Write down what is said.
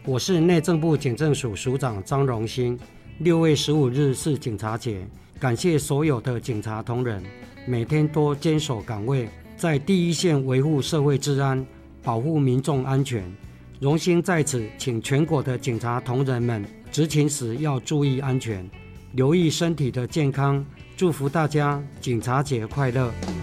我是内政部警政署署长张荣兴。6月15日是警察节，感谢所有的警察同仁每天都坚守岗位，在第一线维护社会治安，保护民众安全。荣兴在此请全国的警察同仁们执勤时要注意安全，留意身体的健康，祝福大家警察节快乐。